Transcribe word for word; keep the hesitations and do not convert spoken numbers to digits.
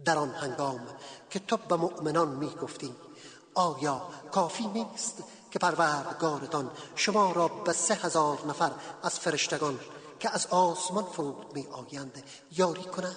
در آن هنگام که تو به مؤمنان می گفتی آیا کافی نیست که پروردگارتان شما را به سه هزار نفر از فرشتگان که از آسمان فرود می آیند یاری کند؟